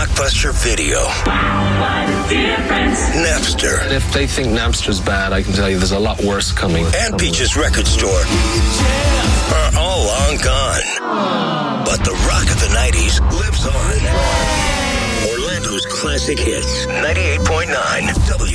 Blockbuster Video. Napster. If they think Napster's bad, I can tell you there's a lot worse coming. And Peach's Record Store are all long gone. But the rock of the 90s lives on. Orlando's classic hits. 98.9 W.